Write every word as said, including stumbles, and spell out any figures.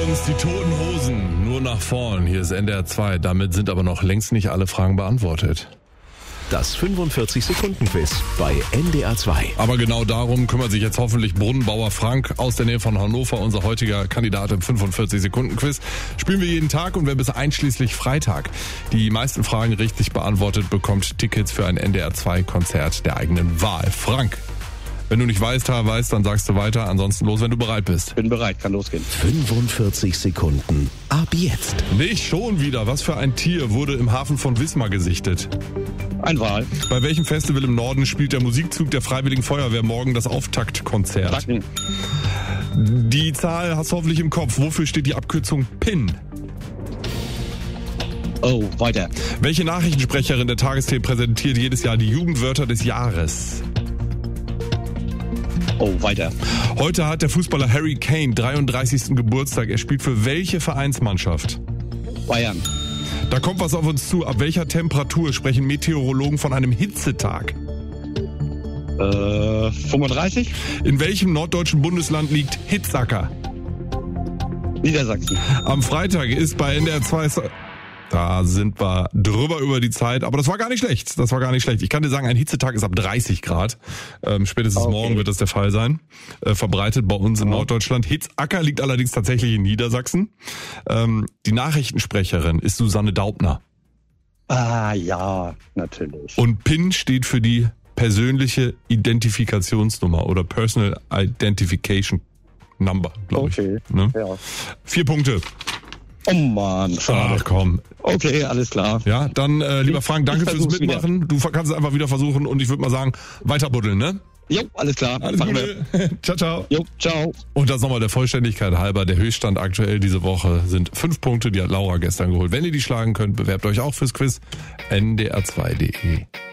uns die Toten Hosen, nur nach vorn. Hier ist N D R zwei. Damit sind aber noch längst nicht alle Fragen beantwortet. Das fünfundvierzig-Sekunden-Quiz bei N D R zwei. Aber genau darum kümmert sich jetzt hoffentlich Brunnenbauer Frank aus der Nähe von Hannover, unser heutiger Kandidat im fünfundvierzig-Sekunden-Quiz. Spielen wir jeden Tag und wer bis einschließlich Freitag die meisten Fragen richtig beantwortet, bekommt Tickets für ein N D R zwei Konzert der eigenen Wahl. Frank, wenn du nicht weißt, weißt, dann sagst du weiter. Ansonsten los, wenn du bereit bist. Bin bereit, kann losgehen. fünfundvierzig Sekunden ab jetzt. Nicht schon wieder. Was für ein Tier wurde im Hafen von Wismar gesichtet? Ein Wal. Bei welchem Festival im Norden spielt der Musikzug der Freiwilligen Feuerwehr morgen das Auftaktkonzert? Backen. Die Zahl hast du hoffentlich im Kopf. Wofür steht die Abkürzung P I N? Oh, weiter. Welche Nachrichtensprecherin der Tagesthemen präsentiert jedes Jahr die Jugendwörter des Jahres? Oh, weiter. Heute hat der Fußballer Harry Kane dreiunddreißigsten Geburtstag. Er spielt für welche Vereinsmannschaft? Bayern. Da kommt was auf uns zu. Ab welcher Temperatur sprechen Meteorologen von einem Hitzetag? Äh, fünfunddreißig? In welchem norddeutschen Bundesland liegt Hitzacker? Niedersachsen. Am Freitag ist bei N D R zwei... Da sind wir drüber über die Zeit, aber das war gar nicht schlecht. Das war gar nicht schlecht. Ich kann dir sagen, ein Hitzetag ist ab dreißig Grad. Ähm, spätestens okay. morgen wird das der Fall sein. Äh, verbreitet bei uns in ja. Norddeutschland. Hitzacker liegt allerdings tatsächlich in Niedersachsen. Ähm, die Nachrichtensprecherin ist Susanne Daubner. Ah ja, natürlich. Und P I N steht für die persönliche Identifikationsnummer oder Personal Identification Number, glaube okay. ich. Ne? Ja. Vier Punkte. Oh Mann, schade. Ach komm. Okay, alles klar. Ja, dann äh, lieber Frank, danke ich fürs Mitmachen. Wieder. Du kannst es einfach wieder versuchen und ich würde mal sagen, weiter buddeln, ne? Jo, alles klar. Alles Gute. Ciao, ciao. Jo, ciao. Und das nochmal der Vollständigkeit halber. Der Höchststand aktuell diese Woche sind fünf Punkte, die hat Laura gestern geholt. Wenn ihr die schlagen könnt, bewerbt euch auch fürs Quiz. N D R zwei punkt de